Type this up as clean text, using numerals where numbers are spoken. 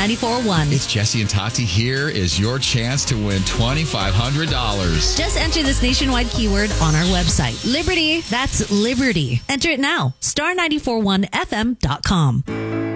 94.1. It's Jesse and Tati. Here is your chance to win $2,500. Just enter this nationwide keyword on our website. Liberty. That's Liberty. Enter it now. Star941fm.com.